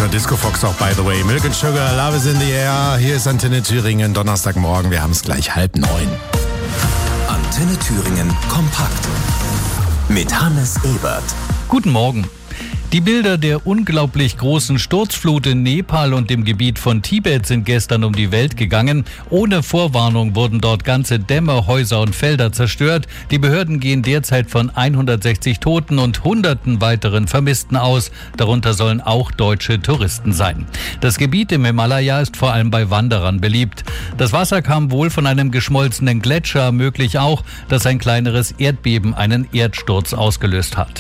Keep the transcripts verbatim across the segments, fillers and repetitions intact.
Ihre Disco Fox auch, by the way. Milk and Sugar, Love is in the air. Hier ist Antenne Thüringen, Donnerstagmorgen. Wir haben es gleich halb neun. Antenne Thüringen kompakt mit Hannes Ebert. Guten Morgen. Die Bilder der unglaublich großen Sturzflut in Nepal und dem Gebiet von Tibet sind gestern um die Welt gegangen. Ohne Vorwarnung wurden dort ganze Dämme, Häuser und Felder zerstört. Die Behörden gehen derzeit von hundertsechzig Toten und hunderten weiteren Vermissten aus. Darunter sollen auch deutsche Touristen sein. Das Gebiet im Himalaya ist vor allem bei Wanderern beliebt. Das Wasser kam wohl von einem geschmolzenen Gletscher, möglich auch, dass ein kleineres Erdbeben einen Erdsturz ausgelöst hat.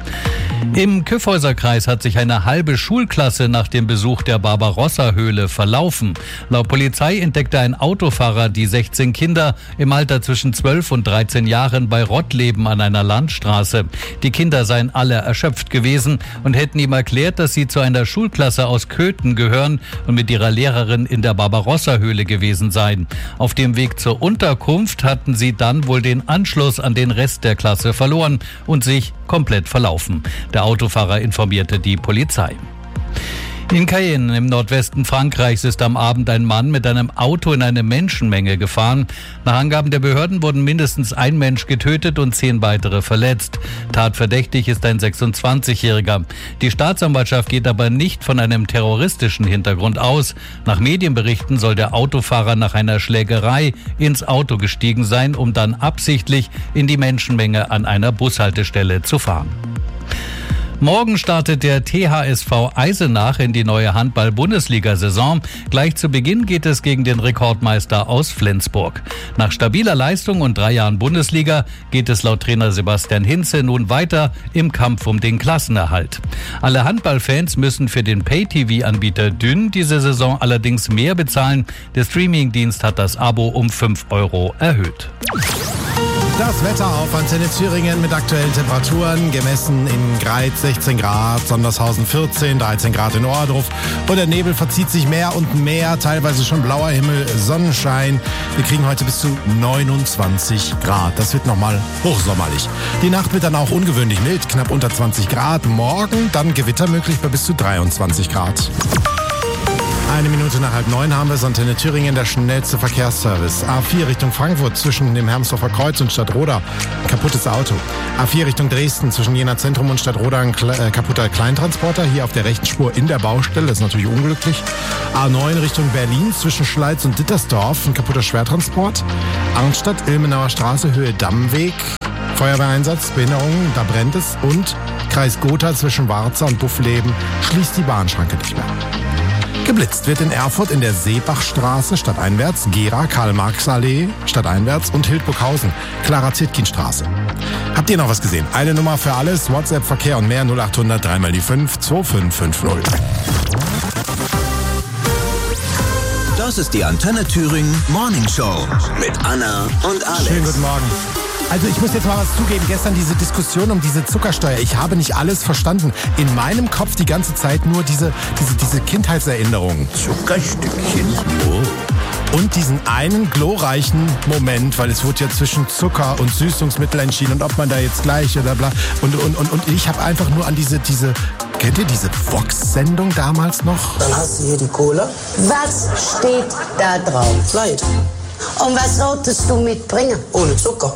Im Kyffhäuserkreis hat sich eine halbe Schulklasse nach dem Besuch der Barbarossa-Höhle verlaufen. Laut Polizei entdeckte ein Autofahrer die sechzehn Kinder im Alter zwischen zwölf und dreizehn Jahren bei Rottleben an einer Landstraße. Die Kinder seien alle erschöpft gewesen und hätten ihm erklärt, dass sie zu einer Schulklasse aus Köthen gehören und mit ihrer Lehrerin in der Barbarossa-Höhle gewesen seien. Auf dem Weg zur Unterkunft hatten sie dann wohl den Anschluss an den Rest der Klasse verloren und sich komplett verlaufen. Der Autofahrer informierte die Polizei. In Cayenne im Nordwesten Frankreichs ist am Abend ein Mann mit einem Auto in eine Menschenmenge gefahren. Nach Angaben der Behörden wurden mindestens ein Mensch getötet und zehn weitere verletzt. Tatverdächtig ist ein sechsundzwanzigjähriger. Die Staatsanwaltschaft geht aber nicht von einem terroristischen Hintergrund aus. Nach Medienberichten soll der Autofahrer nach einer Schlägerei ins Auto gestiegen sein, um dann absichtlich in die Menschenmenge an einer Bushaltestelle zu fahren. Morgen startet der T H S V Eisenach in die neue Handball-Bundesliga-Saison. Gleich zu Beginn geht es gegen den Rekordmeister aus Flensburg. Nach stabiler Leistung und drei Jahren Bundesliga geht es laut Trainer Sebastian Hinze nun weiter im Kampf um den Klassenerhalt. Alle Handballfans müssen für den Pay-T V-Anbieter Dünn diese Saison allerdings mehr bezahlen. Der Streamingdienst hat das Abo um fünf Euro erhöht. Das Wetter auf Antenne Thüringen mit aktuellen Temperaturen, gemessen in Greiz sechzehn Grad, Sondershausen vierzehn, dreizehn Grad in Ohrdruf. Und der Nebel verzieht sich mehr und mehr, teilweise schon blauer Himmel, Sonnenschein. Wir kriegen heute bis zu neunundzwanzig Grad. Das wird nochmal hochsommerlich. Die Nacht wird dann auch ungewöhnlich mild, knapp unter zwanzig Grad. Morgen dann Gewitter möglich bei bis zu dreiundzwanzig Grad. Eine Minute nach halb neun haben wir es. Antenne Thüringen, der schnellste Verkehrsservice. A vier Richtung Frankfurt zwischen dem Hermsdorfer Kreuz und Stadtroda. Kaputtes Auto. A vier Richtung Dresden zwischen Jena Zentrum und Stadtroda ein Kle- äh, kaputter Kleintransporter. Hier auf der rechten Spur in der Baustelle. Das ist natürlich unglücklich. A neun Richtung Berlin zwischen Schleiz und Dittersdorf. Ein kaputter Schwertransport. Arnstadt, Ilmenauer Straße, Höhe Dammweg. Feuerwehreinsatz, Behinderungen, da brennt es. Und Kreis Gotha zwischen Warza und Buffleben schließt die Bahnschranke nicht mehr. Geblitzt wird in Erfurt in der Seebachstraße stadteinwärts, Gera, Karl-Marx-Allee stadteinwärts und Hildburghausen, Clara-Zetkin-Straße. Habt ihr noch was gesehen? Eine Nummer für alles, WhatsApp, Verkehr und mehr null acht hundert drei mal die fünf zwei fünf fünf null. Das ist die Antenne Thüringen Morning Show mit Anna und Alex. Schönen guten Morgen. Also ich muss jetzt mal was zugeben, gestern diese Diskussion um diese Zuckersteuer, ich habe nicht alles verstanden. In meinem Kopf die ganze Zeit nur diese, diese, diese Kindheitserinnerungen. Zuckerstückchen. Oh. Und diesen einen glorreichen Moment, weil es wurde ja zwischen Zucker und Süßungsmittel entschieden und ob man da jetzt gleich oder bla. Und, und, und, und ich habe einfach nur an diese, diese, kennt ihr diese Vox-Sendung damals noch? Dann hast du hier die Cola. Was steht da drauf? Light. Und was solltest du mitbringen? Ohne Zucker.